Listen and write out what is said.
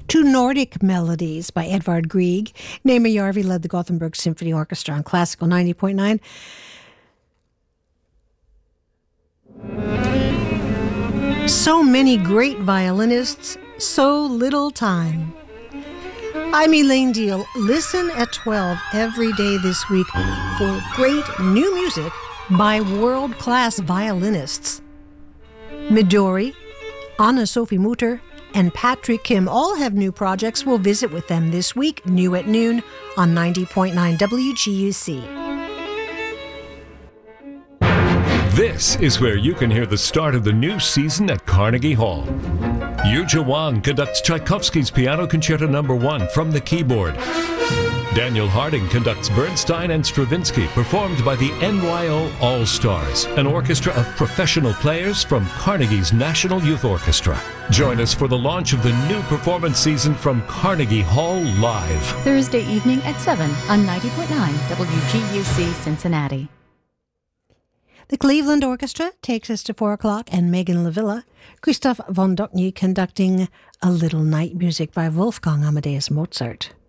to Nordic Melodies by Edvard Grieg. Naima Järvi led the Gothenburg Symphony Orchestra on Classical 90.9. So many great violinists, so little time. I'm Elaine Deal. Listen at 12 every day this week for great new music by world-class violinists. Midori, Anna-Sophie Mutter, and Patrick Kim all have new projects. We'll visit with them this week, new at noon on 90.9 WGUC. This is where you can hear the start of the new season at Carnegie Hall. Yuja Wang conducts Tchaikovsky's Piano Concerto No. 1 from the keyboard. Daniel Harding conducts Bernstein and Stravinsky, performed by the NYO All-Stars, an orchestra of professional players from Carnegie's National Youth Orchestra. Join us for the launch of the new performance season from Carnegie Hall Live. Thursday evening at 7 on 90.9 WGUC Cincinnati. The Cleveland Orchestra takes us to 4 o'clock, and Megan LaVilla, Christoph von Dockny conducting A Little Night Music by Wolfgang Amadeus Mozart.